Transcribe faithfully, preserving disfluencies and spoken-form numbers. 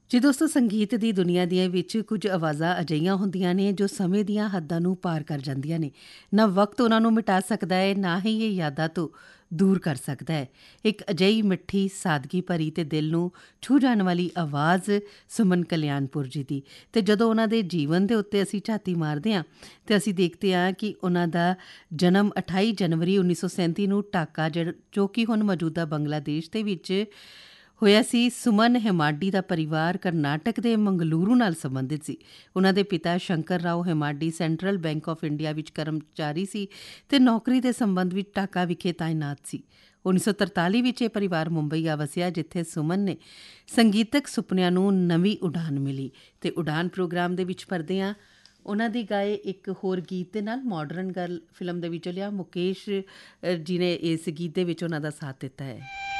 ਜੀ ਦੋਸਤੋ, ਸੰਗੀਤ ਦੀ ਦੁਨੀਆ ਦੀਆਂ ਵਿੱਚ ਕੁਝ ਆਵਾਜ਼ਾਂ ਅਜਿਹੀਆਂ ਹੁੰਦੀਆਂ ਨੇ ਜੋ ਸਮੇਂ ਦੀਆਂ ਹੱਦਾਂ ਨੂੰ ਪਾਰ ਕਰ ਜਾਂਦੀਆਂ ਨੇ। ਨਾ ਵਕਤ ਉਹਨਾਂ ਨੂੰ ਮਿਟਾ ਸਕਦਾ ਹੈ, ਨਾ ਹੀ ਇਹ ਯਾਦਾਂ ਤੋਂ ਦੂਰ ਕਰ ਸਕਦਾ ਹੈ। ਇੱਕ ਅਜਿਹੀ ਮਿੱਠੀ, ਸਾਦਗੀ ਭਰੀ ਤੇ ਦਿਲ ਨੂੰ ਛੂਹ ਜਾਣ ਵਾਲੀ ਆਵਾਜ਼ ਸੁਮਨ ਕਲਿਆਣਪੁਰ ਜੀ ਦੀ। ਤੇ ਜਦੋਂ ਉਹਨਾਂ ਦੇ ਜੀਵਨ ਦੇ ਉੱਤੇ ਅਸੀਂ ਝਾਤੀ ਮਾਰਦੇ ਹਾਂ ਤੇ ਅਸੀਂ ਦੇਖਦੇ ਹਾਂ ਕਿ ਉਹਨਾਂ ਦਾ ਜਨਮ ਅਠਾਈ ਜਨਵਰੀ ਉੱਨੀ ਸੌ ਸੈਂਤੀ ਨੂੰ ਢਾਕਾ, ਜਿਹ ਜੋ ਕਿ ਹੁਣ ਮੌਜੂਦਾ ਬੰਗਲਾਦੇਸ਼ ਦੇ ਵਿੱਚ ਹੋਇਆ ਸੀ। ਸੁਮਨ ਹੇਮਾਡੀ ਦਾ ਪਰਿਵਾਰ ਕਰਨਾਟਕ ਦੇ ਮੰਗਲੁਰੂ ਨਾਲ ਸੰਬੰਧਿਤ ਸੀ। ਉਹਨਾਂ ਦੇ ਪਿਤਾ Shankar Rao ਹੇਮਾਡੀ central bank of India ਵਿੱਚ ਕਰਮਚਾਰੀ ਸੀ ਤੇ ਨੌਕਰੀ ਦੇ ਸੰਬੰਧ ਵਿੱਚ ਢਾਕਾ ਵਿਖੇ ਤਾਇਨਾਤ ਸੀ। ਉੱਨੀ ਸੌ ਤਰਤਾਲੀ ਵਿੱਚ ਇਹ ਪਰਿਵਾਰ ਮੁੰਬਈ ਆ ਵਸਿਆ, ਜਿੱਥੇ ਸੁਮਨ ਨੇ ਸੰਗੀਤਕ ਸੁਪਨਿਆਂ ਨੂੰ ਨਵੀਂ ਉਡਾਨ ਮਿਲੀ। ਤੇ ਉਡਾਨ ਪ੍ਰੋਗਰਾਮ ਦੇ ਵਿੱਚ ਪਰਦੇ ਹਾਂ ਉਹਨਾਂ ਦੀ ਗਾਏ ਇੱਕ ਹੋਰ ਗੀਤ ਦੇ ਨਾਲ। ਮਾਡਰਨ ਗਰਲ ਫਿਲਮ ਦੇ ਵਿੱਚੋਂ ਲਿਆ, ਮੁਕੇਸ਼ ਅ, ਜੀ ਨੇ ਇਸ ਗੀਤ ਦੇ ਵਿੱਚ ਉਹਨਾਂ ਦਾ ਸਾਥ ਦਿੱਤਾ ਹੈ।